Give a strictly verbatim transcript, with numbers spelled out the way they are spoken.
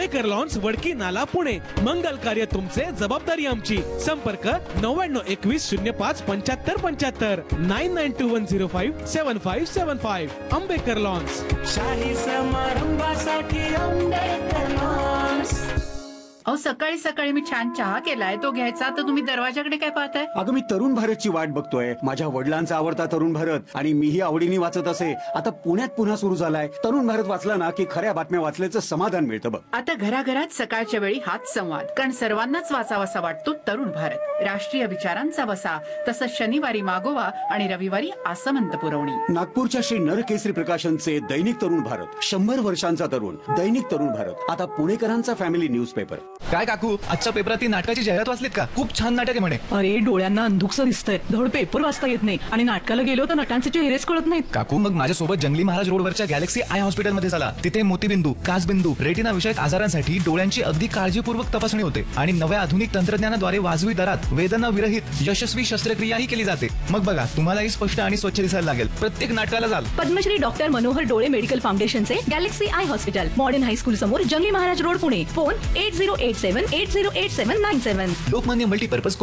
Ambekar lawns, Wadki नाला, पुणे. मंगल कार्य तुमचे, जबाबदारी आमची. संपर्क नव्याण्णव एकवीस शून्य पाच पंच्याहत्तर पंच्याहत्तर nine nine to one zero five seven five seven five. Ambekar lawns. शाही समारंभासाठी आंबेकर लॉन्स. अहो सकाळी सकाळी मी छान चहा केलाय, तो घ्यायचा तर तुम्ही दरवाजाकडे काय पाहताय? अगं मी तरुण भारतची वाट बघतोय. माझ्या वडिलांचा आवडता तरुण भारत आणि मीही आवडीने वाचत असे. आता पुण्यात पुन्हा सुरू झालाय. तरुण भारत वाचला ना की खऱ्या बातम्या वाचल्याचं समाधान मिळतं बघ. आता घराघरात सकाळच्या वेळी हाच संवाद, कारण सर्वांनाच वाचावासा वाटतो तरुण भारत. राष्ट्रीय विचारांचा वसा, तसंच शनिवारी मागोवा आणि रविवारी आसमंत पुरवणी. नागपूरच्या श्री नरकेसरी प्रकाशनचे दैनिक तरुण भारत, शंभर वर्षांचा तरुण. दैनिक तरुण भारत आता पुणेकरांचा फॅमिली न्यूजपेपर. काय काकू, आजच्या पेपरात ती नाटकाची जाहिरात वाचलीत का? खूप छान नाटक आहे म्हणे. अरे डोळ्यांना अंधुकसं दिसतंय, धड पेपर वाचता येत नाही आणि नाटकाला गेलो तर नटांचे चेहरेच कळत नाहीत. काकू मग माझ्यासोबत जंगली महाराज रोडवरच्या गॅलेक्सी आय हॉस्पिटल मध्ये चला. तिथे मोतीबिंदू, काचबिंदू, रेटिना विषयक आजारांसाठी डोळ्यांची अगदी काळजीपूर्वक तपासणी होते आणि नव्या आधुनिक तंत्रज्ञानाद्वारे वाजवी दरात वेदना विरहित यशस्वी शस्त्रक्रियाही केली जाते. मग बघा, तुम्हालाही स्पष्ट आणि स्वच्छ दिसायला लागेल. प्रत्येक नाटकाला जाल. पद्मश्री डॉक्टर मनोहर डोळे मेडिकल फाउंडेशनचे Galaxy I hospital, modern high school समोर, जंगली Maharaj road, Pune. Phone at zero eight seven eight zero eight seven nine seven. Lokmanya multipurpose